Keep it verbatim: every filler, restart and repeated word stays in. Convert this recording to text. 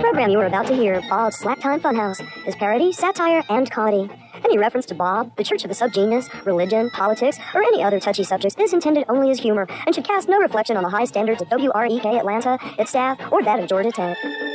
program you are about to hear, Bob's Slacktime Funhouse, is parody, satire, and comedy. Any reference to Bob, the Church of the Subgenius, religion, politics, or any other touchy subjects is intended only as humor and should cast no reflection on the high standards of W R E K Atlanta, its staff, or that of Georgia Tech.